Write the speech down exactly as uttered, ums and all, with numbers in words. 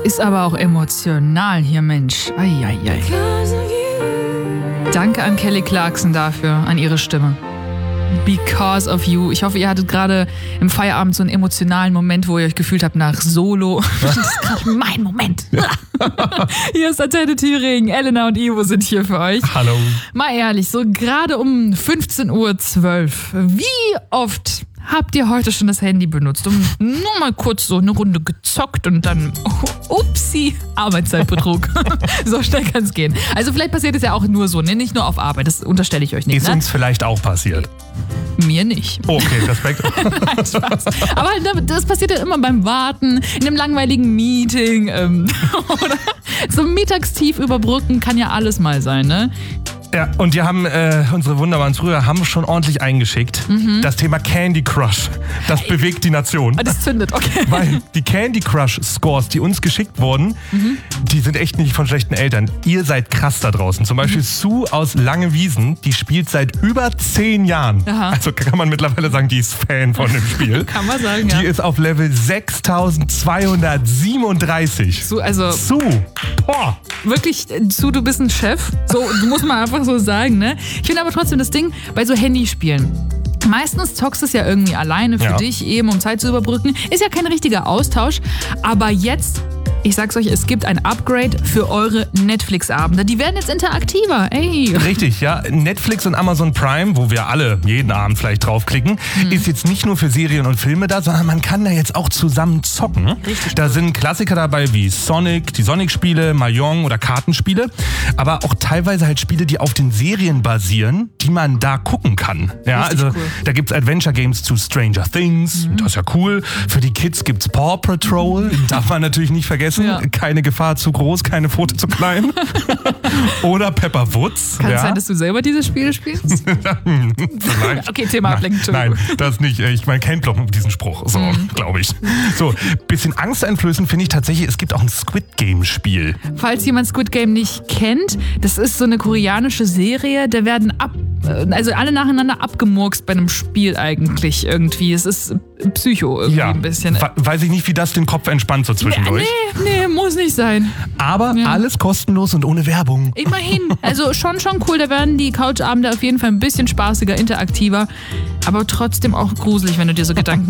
ist aber auch emotional hier, Mensch. Eieiei. Danke an Kelly Clarkson dafür, an ihre Stimme. Because of You. Ich hoffe, ihr hattet gerade im Feierabend so einen emotionalen Moment, wo ihr euch gefühlt habt nach Solo. Das ist gerade mein Moment. Ja. Hier ist Antenne Thüringen. Elena und Ivo sind hier für euch. Hallo. Mal ehrlich, so gerade um fünfzehn Uhr zwölf. Wie oft habt ihr heute schon das Handy benutzt und nur mal kurz so eine Runde gezockt und dann, oh, upsi, Arbeitszeitbetrug. So schnell kann es gehen. Also vielleicht passiert es ja auch nur so, ne? Nicht nur auf Arbeit, das unterstelle ich euch nicht. Ist ne? uns vielleicht auch passiert. Mir nicht. Okay, Respekt. Nein, Spaß. Aber das passiert ja immer beim Warten, in einem langweiligen Meeting ähm, oder so Mittagstief überbrücken kann ja alles mal sein, ne? Ja, und die haben, äh, unsere wunderbaren Zuhörer haben schon ordentlich eingeschickt. Mhm. Das Thema Candy Crush, das bewegt die Nation. Das zündet, okay. Weil die Candy Crush Scores, die uns geschickt wurden, mhm. die sind echt nicht von schlechten Eltern. Ihr seid krass da draußen. Zum Beispiel mhm. Sue aus Langewiesen, die spielt seit über zehn Jahren. Aha. Also kann man mittlerweile sagen, die ist Fan von dem Spiel. Kann man sagen, die ja. Die ist auf Level sechstausendzweihundertsiebenunddreißig. Sue, also... Sue, boah. Wirklich, Sue, du bist ein Chef. So, du musst mal einfach so sagen, ne? Ich finde aber trotzdem das Ding bei so Handyspielen. Meistens zockst du es ja irgendwie alleine für ja. dich eben, um Zeit zu überbrücken. Ist ja kein richtiger Austausch. Aber jetzt, ich sag's euch, es gibt ein Upgrade für eure Netflix-Abende. Die werden jetzt interaktiver. Ey. Richtig, ja. Netflix und Amazon Prime, wo wir alle jeden Abend vielleicht draufklicken, hm. ist jetzt nicht nur für Serien und Filme da, sondern man kann da jetzt auch zusammen zocken. Richtig. Da sind Klassiker dabei wie Sonic, die Sonic-Spiele, Mahjong oder Kartenspiele. Aber auch teilweise halt Spiele, die auf den Serien basieren, die man da gucken kann. Ja, Richtig also cool. Da gibt's Adventure Games zu Stranger Things. Mhm. Das ist ja cool. Für die Kids gibt's Paw Patrol. Darf man natürlich nicht vergessen. Ja. Keine Gefahr zu groß, keine Pfote zu klein. Oder Pepper Woods. Kann es ja. sein, dass du selber diese Spiele spielst? Vielleicht. Okay, Thema ablenken. Nein, das nicht. Ich meine, kennt doch diesen Spruch. So, mhm. glaube ich. So, bisschen angsteinflößend finde ich tatsächlich, es gibt auch ein Squid Game Spiel. Falls jemand Squid Game nicht kennt, das ist so eine koreanische Serie, da werden ab, also alle nacheinander abgemurkst bei einem Spiel eigentlich irgendwie. Es ist Psycho irgendwie ja, ein bisschen. Weiß ich nicht, wie das den Kopf entspannt so zwischendurch. Nee, nee, muss nicht sein. Aber ja. alles kostenlos und ohne Werbung. Immerhin. Also schon, schon cool. Da werden die Couchabende auf jeden Fall ein bisschen spaßiger, interaktiver. Aber trotzdem auch gruselig, wenn du dir so Gedanken